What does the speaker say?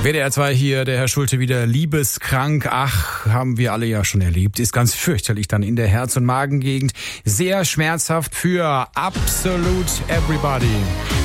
WDR 2 hier, der Herr Schulte wieder liebeskrank. Ach, haben wir alle ja schon erlebt. Ist ganz fürchterlich dann in der Herz- und Magengegend. Sehr schmerzhaft für absolut everybody.